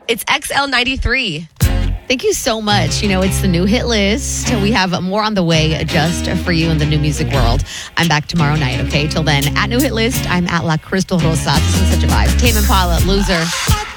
It's XL93. Thank you so much. It's the new hit list. We have more on the way just for you in the new music world. I'm back tomorrow night, okay? Till then, at New Hit List, I'm at La Crystal Rosa. This is such a vibe. Tame Impala, Loser.